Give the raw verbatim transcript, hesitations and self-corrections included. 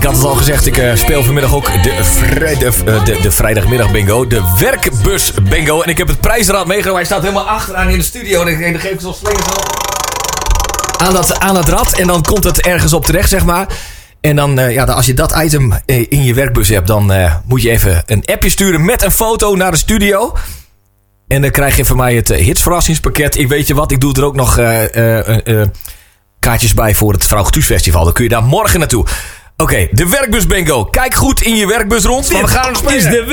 had het al gezegd, ik uh, speel vanmiddag ook de, vrij, de, uh, de, de vrijdagmiddag bingo. De werkbus bingo. En ik heb het prijsraad meegenomen. Hij staat helemaal achteraan in de studio. En ik, dan geef ik zo'n slinger zo aan dat, aan dat rad. En dan komt het ergens op terecht, zeg maar. En dan, uh, ja, als je dat item uh, in je werkbus hebt, dan uh, moet je even een appje sturen met een foto naar de studio. En dan krijg je van mij het uh, hitsverrassingspakket. Ik weet je wat, ik doe er ook nog uh, uh, uh, uh, kaartjes bij voor het Vrouw Getuus Festival. Dan kun je daar morgen naartoe. Oké, okay, de werkbus bingo. Kijk goed in je werkbus rond. Want we gaan hem spelen. Dit is de